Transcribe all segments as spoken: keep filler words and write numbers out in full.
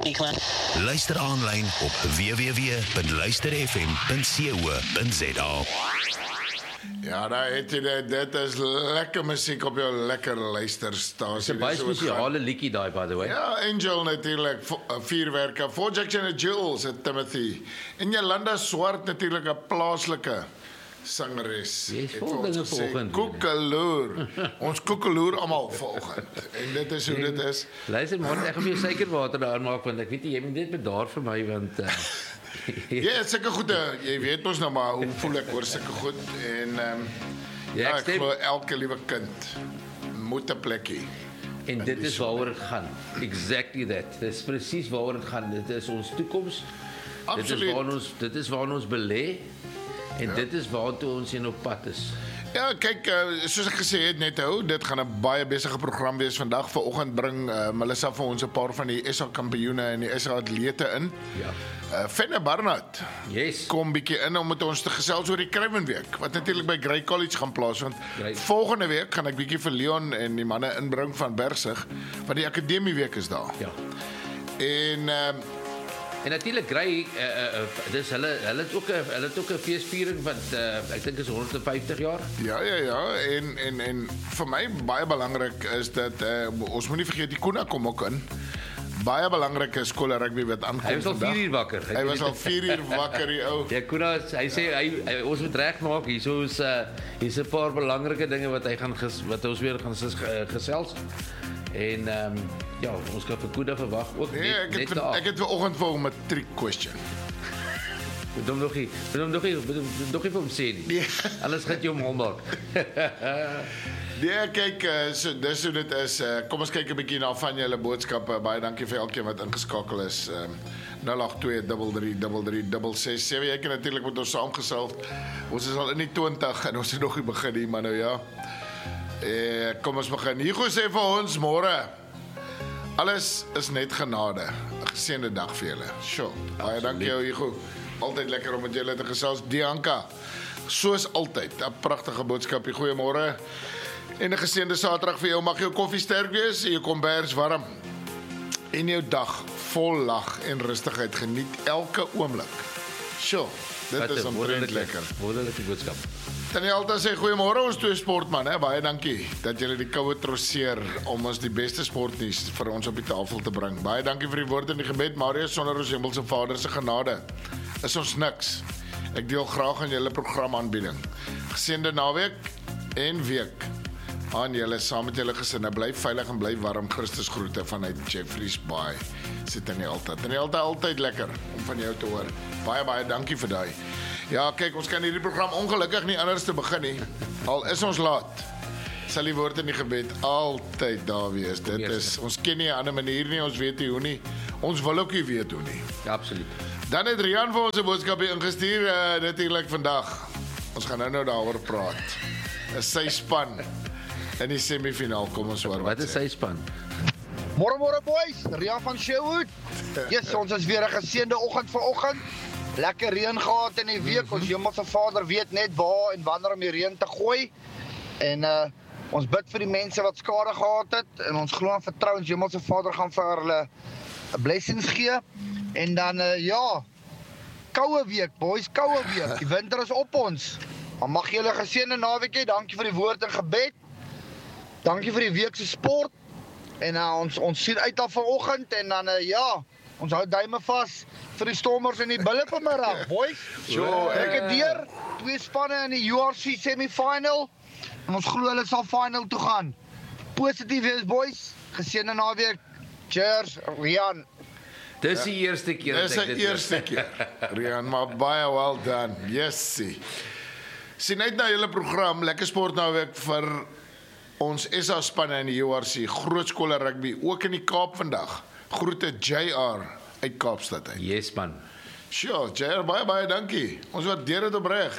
Luister aanlyn op w w w punt luister f m punt co punt z a. Ja, daar het jy dit. Dit is lekker musiek op jou lekker luisterstasie. Dis 'n baie spesiale liedjie daai, by the way. Ja, Angel natuurlik, vuurwerke, Four Jackson en Jules, en Timothy. En Jolanda Swart natuurlik 'n plaaslike sangeres. Jy is vol dinge vanoggend. Koekeloer. Ons koekeloer almal vanoggend. En dit is hoe dit is. Luister maar, ek gaan vir jou suikerwater daar maak want ek weet jy moet net bedaar vir my want uh, ja, sulke goede, jy weet mos nou maar hoe voel ek oor sulke goed en ehm um, ja, ek glo elke liewe kind moet 'n plekkie. En dit is waaroor dit gaan. Exactly that. Dit is presies waaroor dit gaan. Dit is ons toekoms. Dit is waar ons dit is waar ons belê en ja. Dit is waartoe ons in op pad is. Ja, kyk, uh, soos ek gesê het net hou, dit gaan 'n baie besige program wees vandag. Vanoggend bring uh, Melissa vir ons 'n paar van die S A kampioene en die S A atlete in. Ja. Uh, Fenne Barnard. Yes. Kom bietjie in om met ons te gesels oor die Kruiwenweek wat natuurlik by Grey College gaan plaasvind. Great. Volgende week gaan ek bietjie vir Leon en die manne inbring van Bergsig, want die akademieweek is daar. Ja. En uh, En natuurlik Grey, uh, uh, dis hulle hulle het ook 'n hulle het ook 'n feesviering wat uh, ek dink is honderd vyftig jaar. Ja, ja, ja, en en en vir my baie belangrik is dat uh, ons moenie vergeet die Kuna kom ook in. Baie belangrike skole rugby wat aankom. Hy was al vier uur wakker. Hy was al vier uur wakker die ou. Ja, Kuna, hy sê hy, hy ons moet regmaak. Hierso is uh hier's 'n paar belangrike dinge wat hy gaan ges, wat ons weer gaan ges, gesels. En ehm um, ja, ons kan vir Kuna verwag ook nee, net ek het, net daar. Ek het vanoggend vir hom 'n trick question. Moet hom nog nie, moet hom nog nie, moet hom nog nie vir hom sê nie. Nee. Anders gaan jy hom hom maak. Nee, kyk, so dis hoe dit is. Kom ons kyk 'n bietjie na van julle boodskappe. Baie dankie vir elkeen wat ingeskakel is. Um, nul agt twee drie drie drie drie ses ses sewe. Jy kan natuurlik met ons saamgesels. Ons is al in die twintig en ons het nog nie begin nie, maar nou ja. Eh, kom ons begin. Hugo sê vir ons môre. Alles is net genade. 'n Geseënde dag vir julle. Sjoe. Baie dankie jou Hugo. Altyd lekker om met julle te gesels. Dianka. Soos altyd, 'n pragtige boodskap. Goeiemôre. En 'n geseënde Saterdag vir jou. Mag jou koffie sterk wees en jou kombers warm. En jou dag vol lag en rustigheid. Geniet elke oomblik. Sjoe. Dit is omtrent lekker. Wonderlike boodskap. Danielta sê goeiemôre ons twee sportman, hè. Baie dankie dat julle die koue trotseer om ons die beste sportnuus vir ons op die tafel te bring. Baie dankie vir die woord en die gebed. Marius, sonder ons hemelse Vader se genade is ons niks. Ek deel graag aan julle programaanbieding. Geseënde naweek en week aan julle saam met julle gesinne. Bly veilig en bly warm. Christus groete vanuit Jeffreys Bay. Sit in die altyd. En die altyd altyd lekker om van jou te hoor. Baie baie dankie vir daai. Ja, kyk, ons kan hierdie program ongelukkig nie anders te begin nie. Al is ons laat, sal die woord in die gebed altyd daar wees. Dit is, ons ken nie 'n ander manier nie, ons weet nie hoe nie. Ons wil ook nie weet hoe nie. Ja, absoluut. Dan het Rian vir ons 'n boodskap ingestuur, uh, natuurlik vandag. Ons gaan nou nou daaroor praat. Is sy span in die semifinaal, kom ons hoor wat, wat is sy span. Môre môre boys, Rian van Sherwood. Yes, ons is weer 'n geseënde oggend vanoggend. Lekker reën gehad in die week. Ons Hemelse Vader weet net waar en wanneer om die reën te gooi. En uh ons bid vir die mense wat skade gehad het en ons glo en vertrou ons Hemelse Vader gaan vir hulle 'n blessings gee. En dan uh ja, koue week boys, koue week. Die winter is op ons. Maar mag julle 'n geseënde naweek hê. Dankie vir die woord en gebed. Dankie vir die week se sport. En uh, ons ons sien uit al vanoggend en dan uh, ja, ons hou duime vas vir die Stormers en die Bulle vanmiddag, boys. Jo, ek het deur twee spanne in die U R C semifinal en ons glo hulle sal final toe gaan. Positief wees, boys. Geseënde naweek. Cheers, Rian. Dis die eerste keer dat ek dit Dis die eerste keer. Rian, maar baie well done. Yes. Sien uit na julle program, lekker sport naweek vir ons S A spanne in die U R C, groot skole rugby, ook in die Kaap vandag. Groete J R uit Kaapstad uit. Yes man. Sure, J R, baie baie dankie. Ons waardeer dit opreg.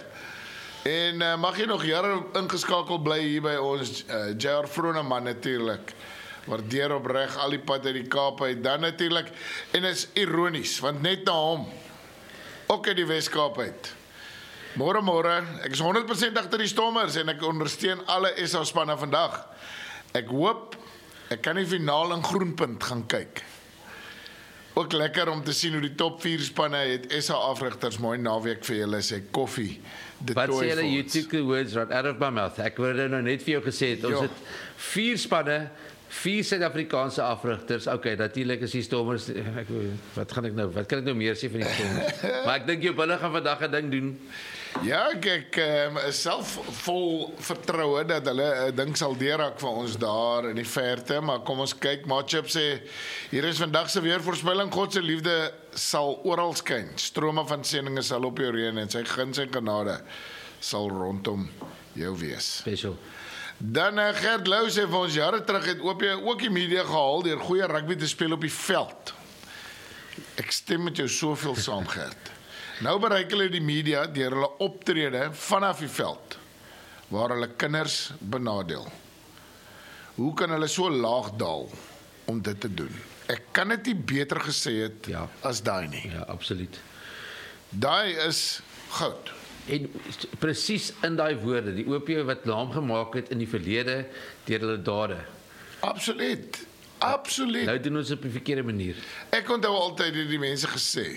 En uh, mag jy nog jare ingeskakel bly hier by ons uh, J R Vroneman natuurlik. Waardeer opreg al die pad uit die Kaap uit. Dan natuurlik, en is ironies, want net na hom ook uit die Wes-Kaap uit. Môre môre, ek is honderd persent agter die Stormers en ek ondersteun alle S A spanne vandag. Ek hoop ek kan die finaal in Groenpunt gaan kyk. Ook lekker om te sien hoe die top vier spanne het S A afrigters mooi naweek vir julle sê koffie. Wat sê julle, you took the words right out of my mouth. Ek wou dit nou net vir jou gesê het. Ons Jo. het vier spanne, vier Suid-Afrikaanse afrigters. Okay, natuurlik is die Stormers, ek, wat gaan ek nou, wat kan ek nou meer sê van die Stormers? Maar ek dink jou binne gaan vandag 'n ding doen. Ja, ek, ek um, is self vol vertroue dat hulle 'n ding sal deurraak vir ons daar in die verte, maar kom ons kyk. Matchup sê hier is vandag se weervoorspelling. God se liefde sal oral skyn. Strome van seëninge sal op jou reën en sy guns en genade sal rondom jou wees. Special. Dan uh, Gert Lou sê vir ons jare terug het O P ook die media gehaal deur goeie rugby te speel op die veld. Ek stem met jou soveel saam, Gert. Nou bereik hulle die media deur hulle optrede vanaf die veld waar hulle kinders benadeel. Hoe kan hulle so laag daal om dit te doen? Ek kan dit nie beter gesê het Ja. as daai nie. Ja, absoluut. Daai is goud. En presies in daai woorde, die O P wat naam gemaak het in die verlede deur hulle dade. Absoluut. Absoluut. Nou doen ons op 'n verkeerde manier. Ek onthou altyd het die mense gesê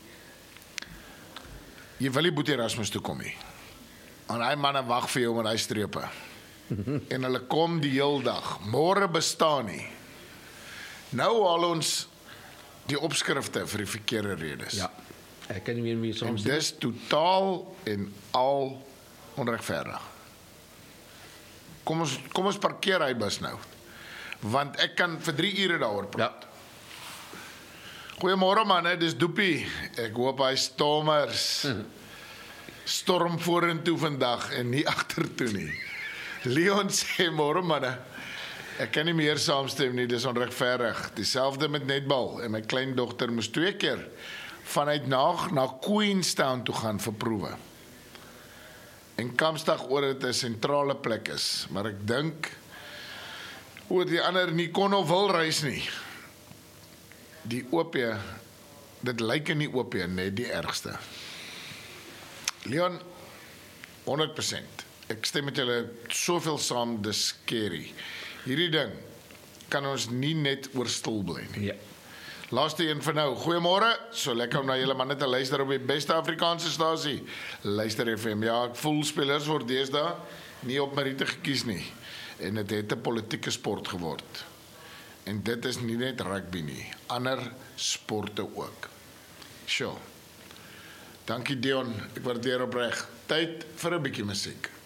jy wil nie Boetie Erasmus toe kom nie. En hy manne wag vir jou met hy strepe. En hulle kom die heel dag. Môre bestaan nie. Nou haal ons die opskrifte vir die verkeerde redes. Ja. Ek kan nie meer mee En saamstem. dis totaal en al onregverdig. Kom ons kom ons parkeer hy bus nou. Want ek kan vir drie ure daaroor praat. Ja. Goeiemôre manne, dis Doepie. Ek hoop hy Stormers storm vorentoe vandag en nie agtertoe nie. Leon sê môre manne. Ek kan nie meer saamstem nie, dis onregverdig. Dieselfde met netbal en my kleindogter moes twee keer vanuit Naag na Queenstown toe gaan vir proewe. En Kaapstad oor dit 'n sentrale plek is, maar ek dink oor die ander nie kon of wil reis nie. Die O P, dit lyk in die O P net die ergste. Leon, honderd persent. Ek stem met julle soveel saam, dis scary. Hierdie ding kan ons nie net oor stil bly nie. Ja. Laaste een vir nou. Goeiemôre. So lekker om na julle manne te luister op die beste Afrikaanse stasie. Luister F M. Ja, ek voel spelers word deesdae nie op meriete gekies nie. En dit het 'n politieke sport geword. En dit is nie net rugby nie, ander sporte ook. Sjoe. Dankie Dion, ek waardeer opreg. Tyd vir 'n bietjie musiek.